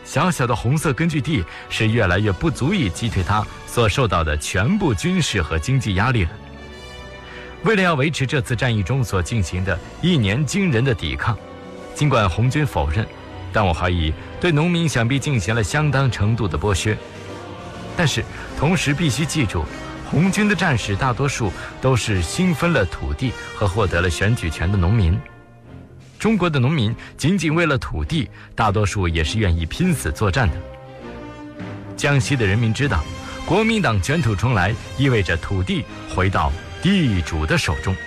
小小的红色根据地是越来越不足以击退他所受到的全部军事和经济压力了。为了要维持这次战役中所进行的1年惊人的抵抗，尽管红军否认，但我怀疑对农民想必进行了相当程度的剥削。但是同时必须记住，红军的战士大多数都是新分了土地和获得了选举权的农民。中国的农民仅仅为了土地，大多数也是愿意拼死作战的。江西的人民知道，国民党卷土重来意味着土地回到地主的手中。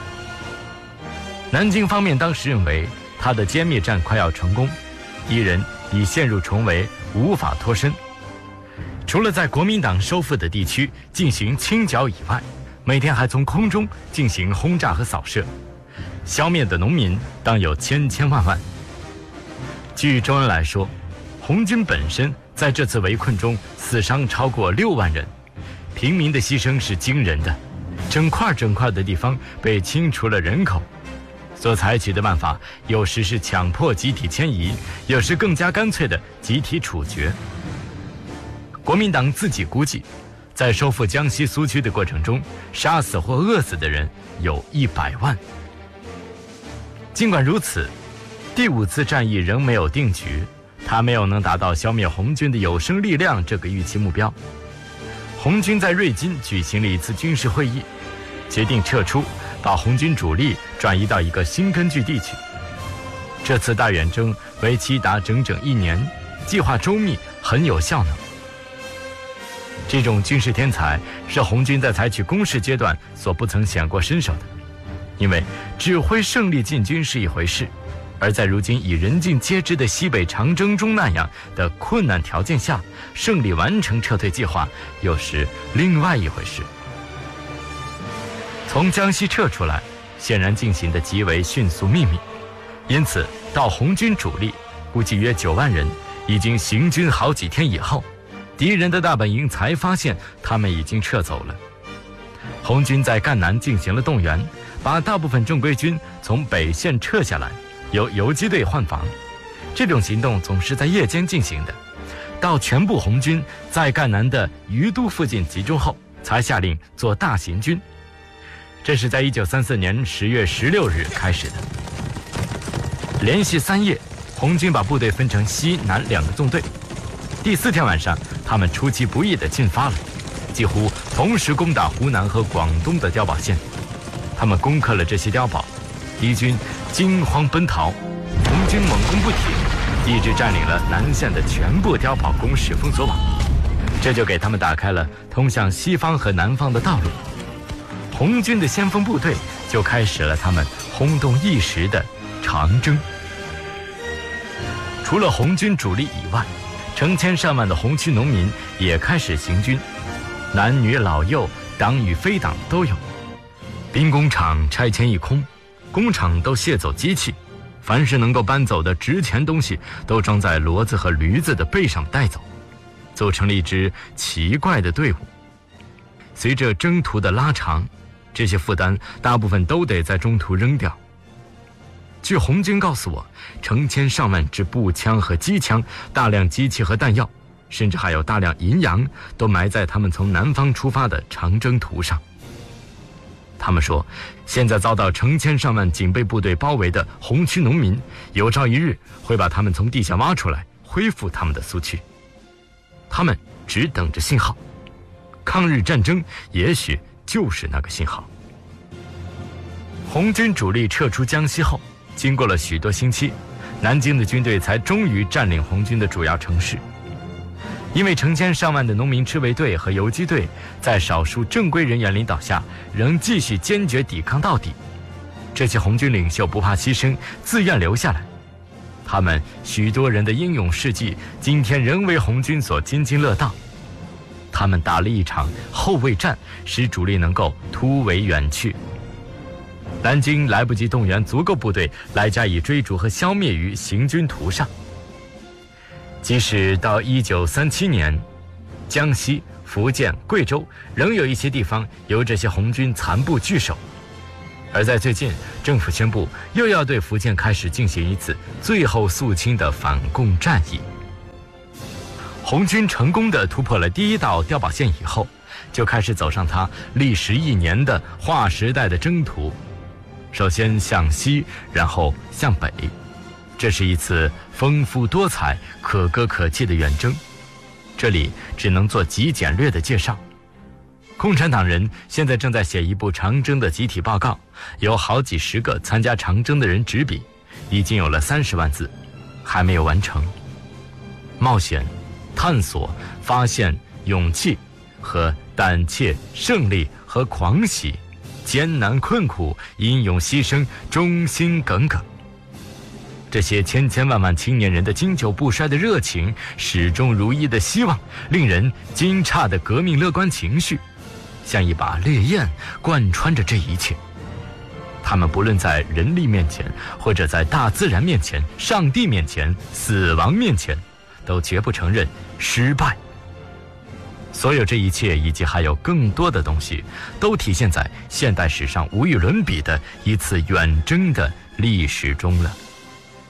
南京方面当时认为他的歼灭战快要成功，敌人已陷入重围，无法脱身。除了在国民党收复的地区进行清剿以外，每天还从空中进行轰炸和扫射，消灭的农民当有千千万万。据周恩来说，红军本身在这次围困中死伤超过6万人，平民的牺牲是惊人的，整块的地方被清除了人口。所采取的办法有时是强迫集体迁移，有时更加干脆的集体处决。国民党自己估计，在收复江西苏区的过程中，杀死或饿死的人有100万。尽管如此，第5次战役仍没有定局，他没有能达到消灭红军的有生力量这个预期目标。红军在瑞金举行了一次军事会议，决定撤出，把红军主力转移到一个新根据地去。这次大远征为期达整整1年，计划周密，很有效能。这种军事天才是红军在采取攻势阶段所不曾显过身手的，因为指挥胜利进军是一回事，而在如今已人尽皆知的西北长征中那样的困难条件下，胜利完成撤退计划又是另外一回事。从江西撤出来，显然进行的极为迅速秘密，因此到红军主力估计约9万人已经行军好几天以后，敌人的大本营才发现他们已经撤走了。红军在赣南进行了动员，把大部分正规军从北线撤下来，由游击队换防。这种行动总是在夜间进行的，到全部红军在赣南的余都附近集中后，才下令做大行军。这是在1934年10月16日开始的。连续3夜，红军把部队分成西南2个纵队。第4天晚上，他们出其不意地进发了，几乎同时攻打湖南和广东的碉堡线。他们攻克了这些碉堡，敌军惊慌奔逃，红军猛攻不停，一直占领了南线的全部碉堡工事封锁网，这就给他们打开了通向西方和南方的道路。红军的先锋部队就开始了他们轰动一时的长征。除了红军主力以外，成千上万的红区农民也开始行军，男女老幼，党与非党都有。兵工厂拆迁一空，工厂都卸走机器，凡是能够搬走的值钱东西都装在骡子和驴子的背上带走，组成了一支奇怪的队伍。随着征途的拉长，这些负担大部分都得在中途扔掉。据红军告诉我，成千上万支步枪和机枪，大量机器和弹药，甚至还有大量银洋，都埋在他们从南方出发的长征途上。他们说，现在遭到成千上万警备部队包围的红区农民，有朝一日会把他们从地下挖出来，恢复他们的苏区。他们只等着信号，抗日战争也许就是那个信号。红军主力撤出江西后，经过了许多星期，南京的军队才终于占领红军的主要城市。因为成千上万的农民赤卫队和游击队在少数正规人员领导下，仍继续坚决抵抗到底。这些红军领袖不怕牺牲，自愿留下来。他们许多人的英勇事迹，今天仍为红军所津津乐道。他们打了一场后卫战，使主力能够突围远去。南京来不及动员足够部队来加以追逐和消灭于行军途上。即使到1937年，江西、福建、贵州仍有一些地方由这些红军残部据守。而在最近，政府宣布又要对福建开始进行一次最后肃清的反共战役。 红军成功地突破了第一道碉堡线以后，就开始走上它历时1年的划时代的征途。首先向西，然后向北。这是一次丰富多彩、可歌可泣的远征。这里只能做极简略的介绍。共产党人现在正在写一部长征的集体报告，由好几十个参加长征的人执笔，已经有了30万字，还没有完成。冒险、探索、发现、勇气和胆怯、胜利和狂喜，艰难困苦、英勇牺牲、忠心耿耿，这些千千万万青年人的经久不衰的热情，始终如一的希望，令人惊诧的革命乐观情绪，像一把烈焰贯穿着这一切。他们不论在人力面前，或者在大自然面前、上帝面前、死亡面前，都绝不承认失败。所有这一切以及还有更多的东西，都体现在现代史上无与伦比的一次远征的历史中了。